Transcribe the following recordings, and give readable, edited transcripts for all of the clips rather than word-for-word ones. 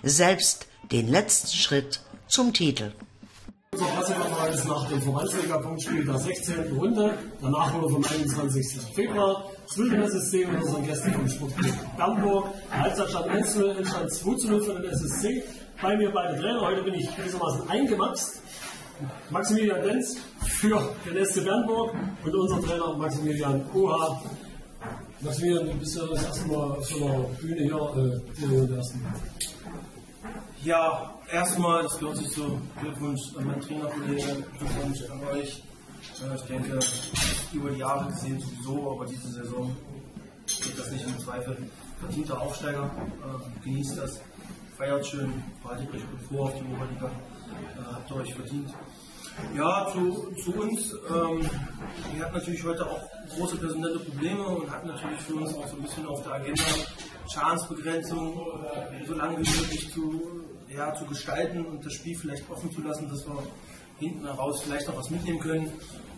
selbst den letzten Schritt zum Titel. Unser Pressekonferenz ist nach dem Verbandsliga-Punktspiel der 16. Runde. Danach wurde vom 21. Februar das Wilden SSC und unseren Gästen vom Sportclub Bernburg. Der Halbzeitstand 1:0, Endstand 2:0 für den SSC. Bei mir beide Trainer. Heute bin ich gewissermaßen eingemaxt. Maximilian Denz für den SC Bernburg und unser Trainer Maximilian Oha. Maximilian, du bist ja das erste Mal auf so einer Bühne hier, der ersten Mal. Ja, erstmal, das gehört sich so, Glückwunsch an meinen Trainerkollegen, Glückwunsch an euch. Ich denke, über die Jahre gesehen sowieso, aber diese Saison wird das nicht im Zweifel. Verdienter Aufsteiger, genießt das, feiert schön, bereitet euch gut vor auf die Oberliga, habt ihr euch verdient. Ja, zu uns, wir hatten natürlich heute auch große personelle Probleme und hatten natürlich für uns auch so ein bisschen auf der Agenda Schadensbegrenzung so lange wie möglich zu gestalten und das Spiel vielleicht offen zu lassen, dass wir hinten heraus vielleicht noch was mitnehmen können.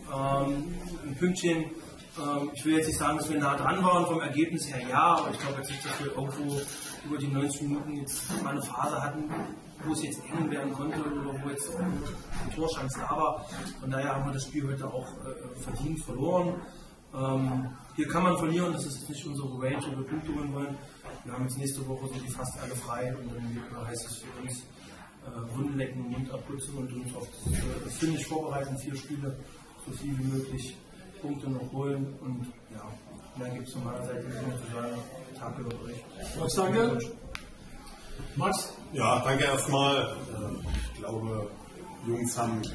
Ein Pünktchen, ich will jetzt nicht sagen, dass wir nah dran waren vom Ergebnis her, ja, aber ich glaube jetzt nicht, dass wir irgendwo über die 90 Minuten jetzt mal eine Phase hatten, wo es jetzt eng werden konnte oder wo jetzt die Torchance da war. Von daher haben wir das Spiel heute auch verdient verloren. Hier kann man verlieren, das ist nicht unsere Range, wo wir Punkte holen wollen. Wir haben jetzt nächste Woche sind die fast alle frei und dann heißt es für uns Wunden lecken, Mund abputzen und uns auf das Finish vorbereiten, 4 Spiele, so viel wie möglich Punkte noch holen und ja, dann gibt es von meiner Seite nicht mehr zu sagen, Tag über euch. Max, danke. Max? Ja, danke erstmal. Ich glaube, die Jungs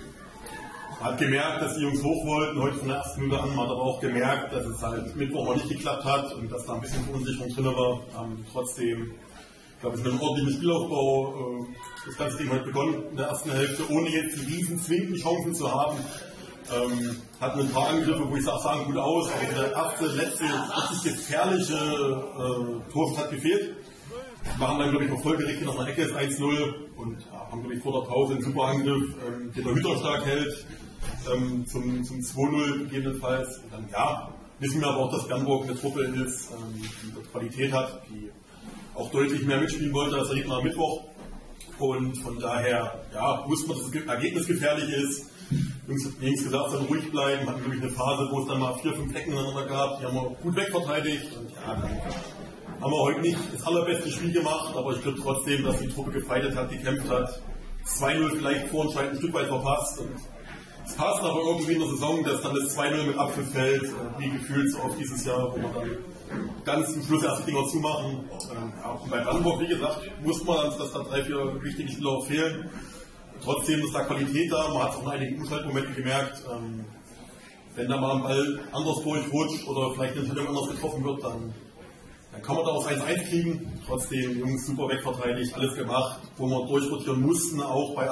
hat gemerkt, dass die Jungs hoch wollten, heute von der ersten Minute an, hat aber auch gemerkt, dass es halt Mittwoch mal nicht geklappt hat und dass da ein bisschen Verunsicherung drin war. Trotzdem, ich glaube, es ist ein ordentlicher Spielaufbau. Das ganze Ding hat begonnen in der ersten Hälfte, ohne jetzt die riesen zwingenden Chancen zu haben. Hatten ein paar Angriffe, wo ich sage, sahen gut aus, aber der erste, letzte, richtig gefährliche Tor hat gefehlt. Wir waren dann, glaube ich, noch folgerichtig nach einer Ecke, ist 1:0 und haben, glaube ich, vor der Pause einen super Angriff, den der Hütter stark hält, zum 2:0 gegebenenfalls. Und dann, ja, wissen wir aber auch, dass Bernburg eine Truppe ist, die Qualität hat, die auch deutlich mehr mitspielen wollte als der Gegner am Mittwoch. Und von daher, ja, wussten wir, dass das Ergebnis gefährlich ist. Jungs gesagt, dann ruhig bleiben, hatten, glaube ich, eine Phase, wo es dann mal 4-5 Ecken ineinander gab, die haben wir gut wegverteidigt. Und ja, dann haben wir heute nicht das allerbeste Spiel gemacht, aber ich glaube trotzdem, dass die Truppe gefeitet hat, gekämpft hat. 2:0 vielleicht vorentscheidend ein Stück weit verpasst. Und es passt aber irgendwie in der Saison, dass dann das 2:0 mit Abpfiff fällt, wie gefühlt so auf dieses Jahr, wo wir dann ganz zum Schluss erst die Dinger zumachen. Und bei Bernburg, wie gesagt, wusste man, dass da 3-4 wichtige Spieler auch fehlen. Trotzdem ist da Qualität da, man hat es auch in einigen Umschaltmomenten gemerkt. Wenn da mal ein Ball anders durchrutscht oder vielleicht eine Entscheidung anders getroffen wird, dann kann man da auch 1:1 kriegen. Trotzdem, Jungs, super wegverteidigt, alles gemacht, wo wir durchrotieren mussten, auch bei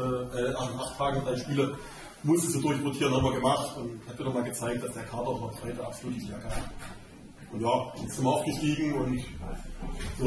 8 Tagen 3 Spiele, mussten sie durchrotieren, haben wir gemacht und hat wieder mal gezeigt, dass der Kader auch noch Breite absolut nicht hat. Und ja, jetzt sind wir aufgestiegen und so